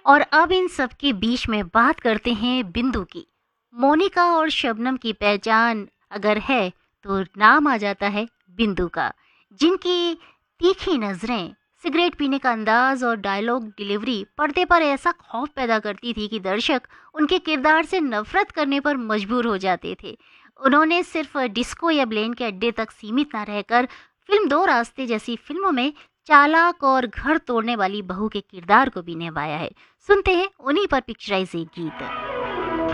और अब इन सब के बीच में बात करते हैं बिंदु की। मोनिका और शबनम की पहचान अगर है तो नाम आ जाता है बिंदु का, जिनकी तीखी नजरें, सिगरेट पीने का अंदाज और डायलॉग डिलीवरी पर्दे पर ऐसा खौफ पैदा करती थी कि दर्शक उनके किरदार से नफरत करने पर मजबूर हो जाते थे। उन्होंने सिर्फ डिस्को या ब्लेन के अड्डे तक सीमित न रहकर फिल्म दो रास्ते जैसी फिल्मों में चालाक और घर तोड़ने वाली बहू के किरदार को भी निभाया है। सुनते हैं उन्हीं पर पिक्चराइज एक गीत।